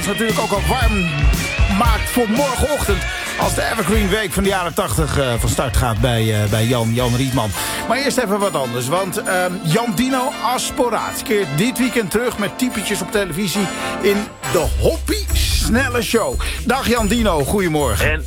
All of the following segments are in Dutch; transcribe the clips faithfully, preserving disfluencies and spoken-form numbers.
ons natuurlijk ook al warm maakt voor morgenochtend, als de Evergreen Week van de jaren tachtig uh, van start gaat bij, uh, bij Jan, Jan Rietman. Maar eerst even wat anders, want uh, Jan Dino Asporaat keert dit weekend terug met typetjes op televisie in de Hoppie Snelle Show. Dag Jan Dino, goedemorgen. En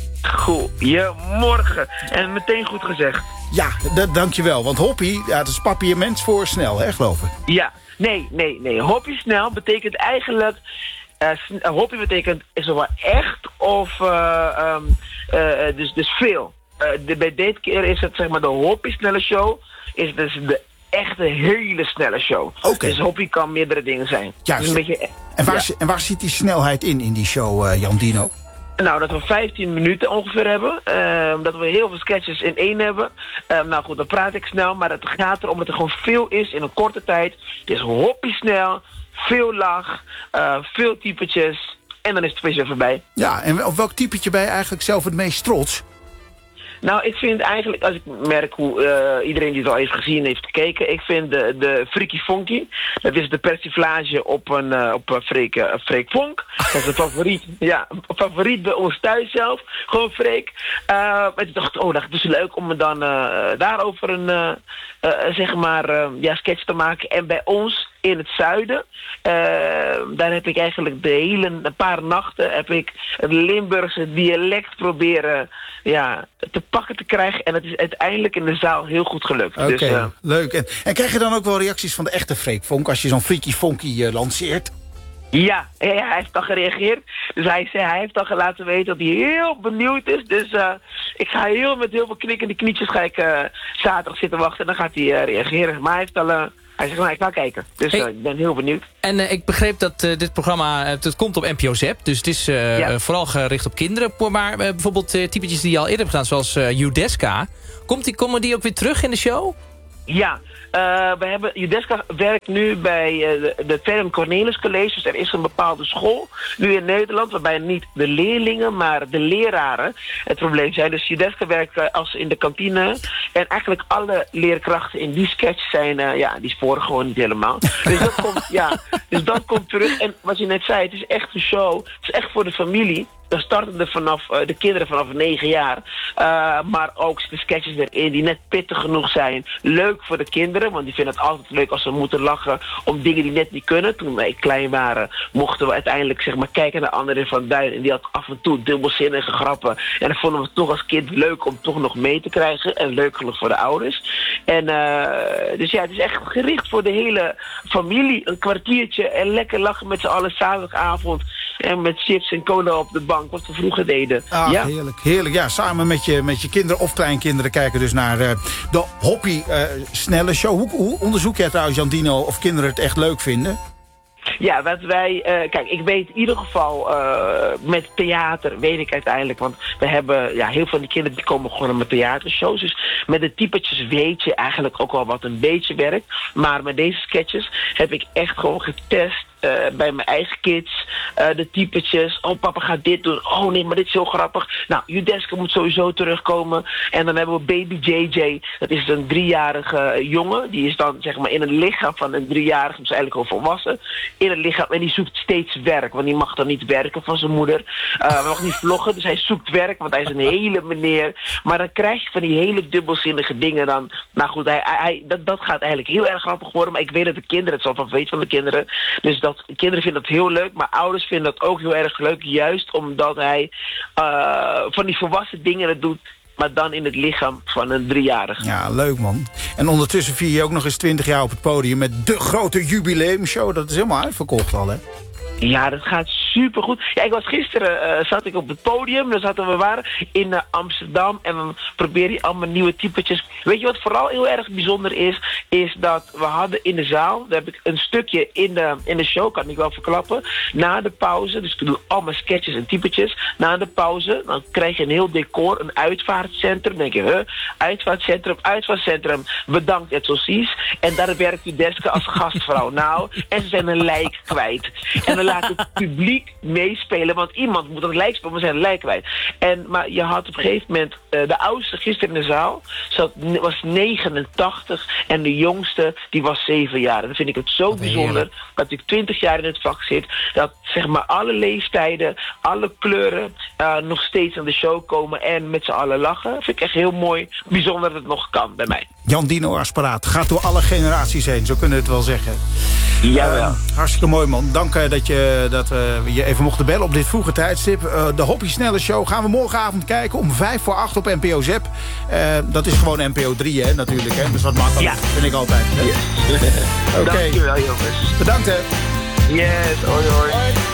goedemorgen. En meteen goed gezegd. Ja, d- dankjewel, want Hoppie, ja, dat is papiament voor snel, hè, geloof ik. Ja, nee, nee, nee. Hoppie snel betekent eigenlijk... Uh, sn- uh, hoppie betekent is er wel echt of uh, um, uh, dus, dus veel. Uh, de, bij dit keer is het zeg maar de Hoppie snelle show. Is dus de echte hele snelle show. Okay. Dus Hoppie kan meerdere dingen zijn. Juist. Dus een beetje, en, waar, ja. en waar zit die snelheid in, in die show, uh, Jan Dino? Nou, dat we vijftien minuten ongeveer hebben. Uh, dat we heel veel sketches in één hebben. Uh, nou goed, dan praat ik snel. Maar het gaat erom dat er gewoon veel is in een korte tijd. Het is hoppie snel. Veel lach. Uh, veel typetjes. En dan is het feestje voorbij. Ja, en op welk typetje ben je eigenlijk zelf het meest trots? Nou, ik vind eigenlijk, als ik merk hoe uh, iedereen die het al heeft gezien heeft gekeken, ik vind de, de Freaky Fonky, dat is de persiflage op een uh, op een Freek, uh, Freek Vonk. Dat is een favoriet, ja, een favoriet bij ons thuis zelf, gewoon Freek. Uh, en ik dacht, oh, dat is leuk om me dan uh, daarover een, uh, uh, zeg maar, uh, ja, sketch te maken. En bij ons in het zuiden, uh, daar heb ik eigenlijk de hele, een paar nachten, heb ik het Limburgse dialect proberen, ja, te pakken te krijgen. En het is uiteindelijk in de zaal heel goed gelukt. Oké, okay, dus, uh, leuk. En, en krijg je dan ook wel reacties van de echte Freek Vonk als je zo'n Freaky Fonky uh, lanceert? Ja, ja, ja, hij heeft al gereageerd. Dus hij, zei, hij heeft al laten weten dat hij heel benieuwd is. Dus uh, ik ga heel met heel veel knikkende knietjes ga ik uh, zaterdag zitten wachten. En dan gaat hij uh, reageren. Maar hij heeft al... Uh, Hij zegt, nou, ik ga kijken. Dus hey, uh, ik ben heel benieuwd. En uh, ik begreep dat uh, dit programma, uh, het komt op N P O Zep. Dus het is uh, ja. uh, vooral gericht op kinderen. Maar uh, bijvoorbeeld uh, typetjes die je al eerder hebt gedaan, zoals uh, Judeska. Komt die, komen die ook weer terug in de show? Ja, uh, we hebben, Judeska werkt nu bij uh, de, de Ferm Cornelis College. Dus er is een bepaalde school nu in Nederland, waarbij niet de leerlingen, maar de leraren het probleem zijn. Dus Judeska werkt uh, als in de kantine. En eigenlijk alle leerkrachten in die sketch zijn, uh, ja, die sporen gewoon niet helemaal. Dus dat komt, ja, dus dat komt terug. En wat je net zei, het is echt een show. Het is echt voor de familie. Dan starten er vanaf uh, de kinderen vanaf negen jaar. Uh, maar ook de sketches erin die net pittig genoeg zijn. Leuk voor de kinderen, want die vinden het altijd leuk als ze moeten lachen om dingen die net niet kunnen. Toen wij klein waren, mochten we uiteindelijk zeg maar kijken naar André van Duin. En die had af en toe dubbelzinnige grappen. En dat vonden we toch als kind leuk om toch nog mee te krijgen. En leuk genoeg voor de ouders. En uh, dus ja, het is echt gericht voor de hele familie. Een kwartiertje en lekker lachen met z'n allen zaterdagavond. En met chips en cola op de bank, wat we vroeger deden. Ah, ja? heerlijk, heerlijk. Ja, samen met je, met je kinderen of kleinkinderen kijken dus naar uh, de Hoppie uh, Snelle Show. Hoe, hoe onderzoek jij trouwens, Jan Dino, of kinderen het echt leuk vinden? Ja, wat wij... Uh, kijk, ik weet in ieder geval uh, met theater, weet ik uiteindelijk. Want we hebben, ja, heel veel van die kinderen die komen gewoon naar theatershows. Dus met de typetjes weet je eigenlijk ook wel wat een beetje werkt. Maar met deze sketches heb ik echt gewoon getest. Uh, bij mijn eigen kids, uh, de typetjes. Oh, papa gaat dit doen. Oh nee, maar dit is heel grappig. Nou, Judeska moet sowieso terugkomen. En dan hebben we baby J J. Dat is een driejarige jongen. Die is dan zeg maar in het lichaam van een driejarige, dus eigenlijk al volwassen. In het lichaam. En die zoekt steeds werk. Want die mag dan niet werken van zijn moeder. Uh, hij mag niet vloggen, dus hij zoekt werk. Want hij is een hele meneer. Maar dan krijg je van die hele dubbelzinnige dingen dan. Nou goed, hij, hij, dat, dat gaat eigenlijk heel erg grappig worden. Maar ik weet dat de kinderen het zo van weten van de kinderen. Dus dat kinderen vinden dat heel leuk, maar ouders vinden dat ook heel erg leuk. Juist omdat hij uh, van die volwassen dingen doet, maar dan in het lichaam van een driejarige. Ja, leuk man. En ondertussen vier je ook nog eens twintig jaar op het podium met de grote jubileumshow. Dat is helemaal uitverkocht al, hè? Ja, dat gaat supergoed. Ja, ik was gisteren, uh, zat ik op het podium. Dan zaten we waar in uh, Amsterdam. En we proberen allemaal nieuwe typetjes. Weet je wat vooral heel erg bijzonder is? Is dat we hadden in de zaal, daar heb ik een stukje in de, in de show, kan ik wel verklappen. Na de pauze, dus ik doe allemaal sketches en typetjes. Na de pauze, dan krijg je een heel decor, een uitvaartcentrum. Dan denk je, huh, uitvaartcentrum, uitvaartcentrum. Bedankt, Etselsies. En daar werkt Judeska als gastvrouw. Nou, en ze zijn een lijk kwijt. En dan laat het publiek lijk meespelen. Want iemand moet een lijk spelen, we zijn een lijk kwijt. En, maar je had op een gegeven moment... Uh, de oudste gisteren in de zaal zat, was negenentachtig. En de jongste, die was zeven jaar. En dan vind ik het zo bijzonder dat ik twintig jaar in het vak zit. Dat zeg maar alle leeftijden, alle kleuren uh, nog steeds aan de show komen. En met z'n allen lachen. Dat vind ik echt heel mooi. Bijzonder dat het nog kan bij mij. Jan Dino Asperaat gaat door alle generaties heen. Zo kunnen we het wel zeggen. Jawel. Uh, hartstikke mooi, man. Dank uh, dat, je, dat uh, we je even mochten bellen op dit vroege tijdstip. Uh, de Hoppie Snelle Show gaan we morgenavond kijken om vijf voor acht op N P O Zep. Uh, dat is gewoon N P O drie, hè, natuurlijk. Hè? Dus wat makkelijk, ja. Vind ik altijd. Yes. Oké. Okay. Dankjewel, jongens. Bedankt, hè. Yes, hoi, hoi. hoi.